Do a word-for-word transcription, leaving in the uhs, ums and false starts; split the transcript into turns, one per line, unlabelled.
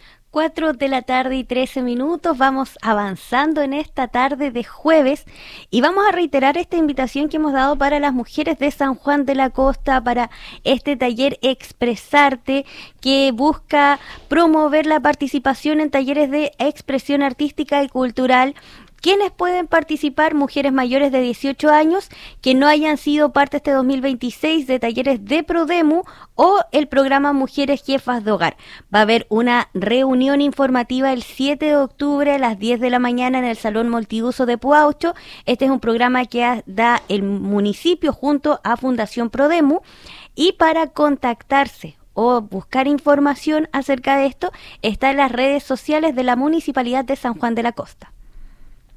Cuatro de la tarde y trece minutos, vamos avanzando en esta tarde de jueves y vamos a reiterar esta invitación que hemos dado para las mujeres de San Juan de la Costa para este taller Expresarte, que busca promover la participación en talleres de expresión artística y cultural. ¿Quiénes pueden participar? Mujeres mayores de dieciocho años que no hayan sido parte este dos mil veintiséis de talleres de Prodemu o el programa Mujeres Jefas de Hogar. Va a haber una reunión informativa el siete de octubre a las diez de la mañana en el Salón Multiuso de Puaucho. Este es un programa que da el municipio junto a Fundación Prodemu, y para contactarse o buscar información acerca de esto está en las redes sociales de la Municipalidad de San Juan de la Costa.